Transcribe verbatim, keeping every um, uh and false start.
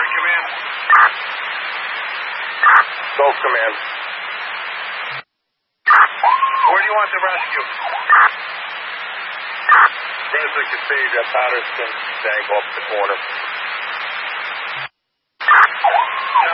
Command. Gulf Command. Where do you want the rescue? Brunswick to Sage at Patterson, tank off the corner.